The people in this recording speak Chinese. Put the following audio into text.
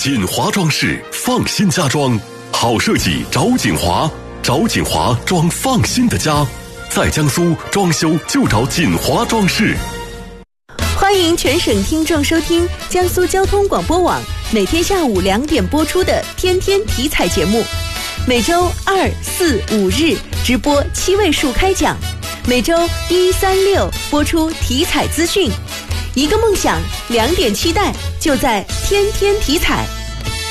锦华装饰，放心家装，好设计找锦华，找锦华装放心的家，在江苏装修就找锦华装饰。 欢迎全省听众收听江苏交通广播网每天下午2点播出的天天体彩节目，每周2、4、5日直播7位数开讲，每周1、3、6播出体彩资讯。一个梦想，2点期待，就在天天体彩。